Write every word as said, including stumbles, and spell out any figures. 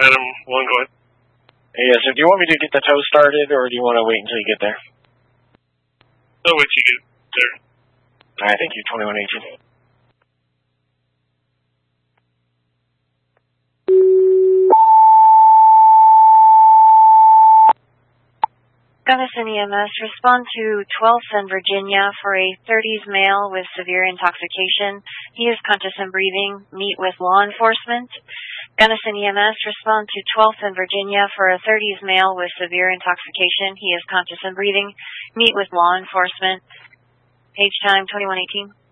Adam one, go ahead. Yeah, so do you want me to get the tow started, or do you want to wait until you get there? I'll wait till you get there. All right, thank you, twenty-one eighteen. Gunnison E M S, respond to twelfth and Virginia for a thirties male with severe intoxication. He is conscious and breathing. Meet with law enforcement. Gunnison E M S, respond to twelfth and Virginia for a thirties male with severe intoxication. He is conscious and breathing. Meet with law enforcement. Page time twenty-one eighteen.